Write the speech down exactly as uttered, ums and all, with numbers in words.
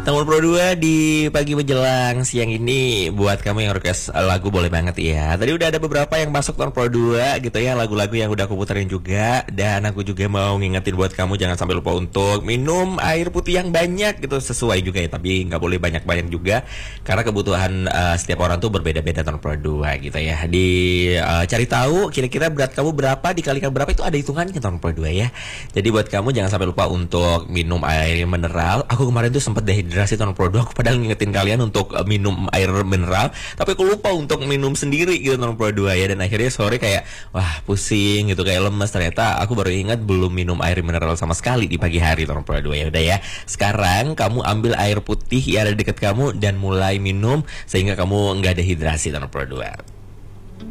Nomor Pro dua di pagi menjelang siang ini buat kamu yang request lagu boleh banget ya. Tadi udah ada beberapa yang masuk Nomor Pro dua gitu ya, lagu-lagu yang udah aku puterin juga. Dan aku juga mau ngingetin buat kamu jangan sampai lupa untuk minum air putih yang banyak gitu, sesuai juga ya, tapi nggak boleh banyak-banyak juga karena kebutuhan uh, setiap orang tuh berbeda-beda Nomor Pro dua gitu ya. Di uh, cari tahu kira-kira berat kamu berapa dikalikan berapa itu ada hitungannya Nomor Pro dua ya. Jadi buat kamu jangan sampai lupa untuk minum air mineral. Aku kemarin tuh sempat dehidrasi Nomor Pro dua, aku padahal ngingetin kalian untuk uh, minum air mineral, tapi aku lupa untuk minum sendiri gitu Nomor Pro dua ya. Dan akhirnya sore kayak wah pusing gitu, kayak lemes. Ternyata aku baru ingat belum minum air mineral sama sekali di pagi hari Nomor Pro dua. Ya udah ya, sekarang kamu ambil air putih yang ada di dekat kamu dan mulai minum sehingga kamu nggak dehidrasi Nomor Pro dua.